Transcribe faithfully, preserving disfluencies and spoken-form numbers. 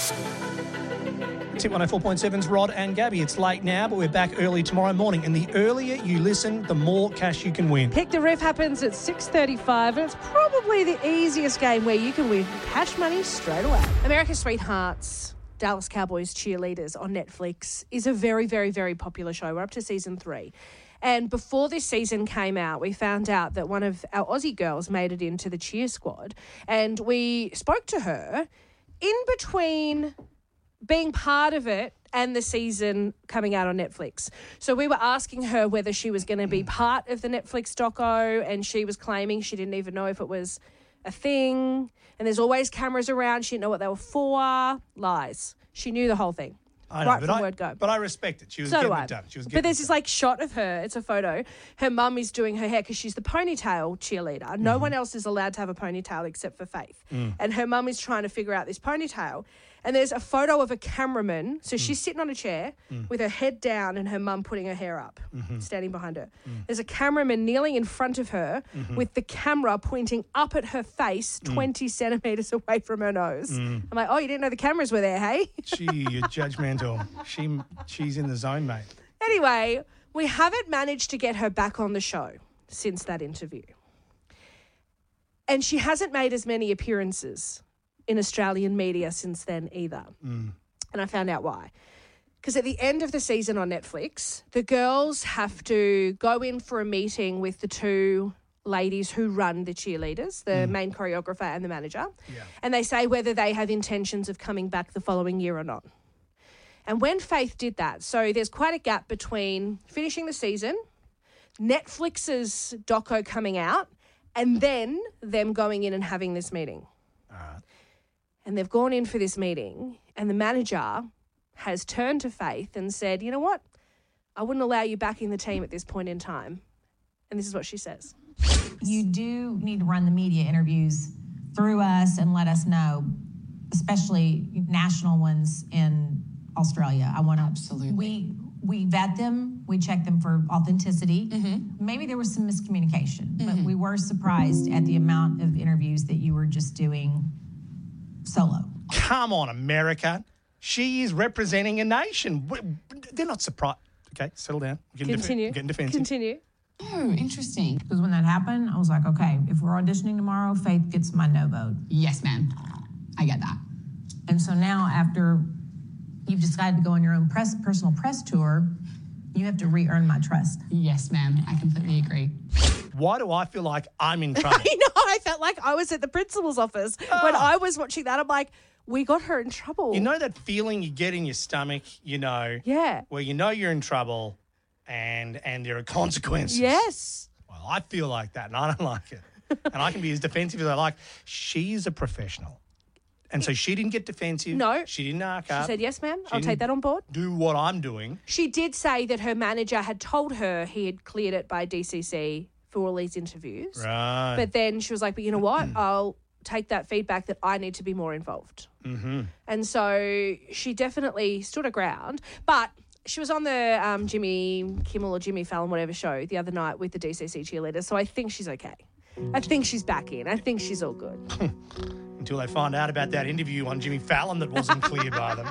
Tip one oh four point seven's Rod and Gabby. It's late now, but we're back early tomorrow morning. And the earlier you listen, the more cash you can win. Pick the Ref happens at six thirty-five, and it's probably the easiest game where you can win cash money straight away. America's Sweethearts, Dallas Cowboys cheerleaders on Netflix is a very, very, very popular show. We're up to season three. And before this season came out, we found out that one of our Aussie girls made it into the cheer squad. And we spoke to her in between being part of it and the season coming out on Netflix. So we were asking her whether she was going to be part of the Netflix doco, and she was claiming she didn't even know if it was a thing. And there's always cameras around. She didn't know what they were for. Lies. She knew the whole thing. I know, right but from I, word go. But I respect it. She was so getting do I. it done. She was but getting there's it this done. like shot of her. It's a photo. Her mum is doing her hair because she's the ponytail cheerleader. No Mm-hmm. one else is allowed to have a ponytail except for Faith. Mm. And her mum is trying to figure out this ponytail. And there's a photo of a cameraman. So Mm. she's sitting on a chair Mm. with her head down and her mum putting her hair up, Mhm. standing behind her. Mm. There's a cameraman kneeling in front of her Mhm. with the camera pointing up at her face Mm. twenty centimetres away from her nose. Mm. I'm like, oh, you didn't know the cameras were there, hey? Gee, you're judgmental. She, she's in the zone, mate. Anyway, we haven't managed to get her back on the show since that interview. And she hasn't made as many appearances in Australian media since then either. Mm. And I found out why. Because at the end of the season on Netflix, the girls have to go in for a meeting with the two ladies who run the cheerleaders, the Mm. main choreographer and the manager. Yeah. And they say whether they have intentions of coming back the following year or not. And when Faith did that, so there's quite a gap between finishing the season, Netflix's doco coming out, and then them going in and having this meeting. Uh, And they've gone in for this meeting, and the manager has turned to Faith and said, you know what? I wouldn't allow you back in the team at this point in time. And this is what she says. You do need to run the media interviews through us and let us know, especially national ones in Australia. I want to absolutely. We we vet them. We check them for authenticity. Mm-hmm. Maybe there was some miscommunication, mm-hmm. but we were surprised at the amount of interviews that you were just doing solo. Come on, America. She is representing a nation. W- They're not surprised. Okay, settle down. We're getting Continue. Def- getting defensive. Continue. Oh, interesting. Because when that happened, I was like, okay, if we're auditioning tomorrow, Faith gets my no vote. Yes, ma'am. I get that. And so now after you've decided to go on your own press, personal press tour, you have to re-earn my trust. Yes, ma'am. I completely agree. Why do I feel like I'm in trouble? I know. I felt like I was at the principal's office when I was watching that. I'm like, we got her in trouble. You know that feeling you get in your stomach, you know, Yeah. where you know you're in trouble and and there are consequences. Yes. Well, I feel like that and I don't like it. And I can be as defensive as I like. She's a professional. And so she didn't get defensive. No. She didn't arc She up. said, yes, ma'am. She I'll take didn't that on board. Do what I'm doing. She did say that her manager had told her he had cleared it by D C C for all these interviews. Right. But then she was like, but you know what? I'll take that feedback that I need to be more involved. Mm-hmm. And so she definitely stood her ground. But she was on the um, Jimmy Kimmel or Jimmy Fallon, whatever show, the other night with the D C C cheerleaders. So I think she's okay. I think she's back in. I think she's all good. Until they find out about that interview on Jimmy Fallon that wasn't clear by them.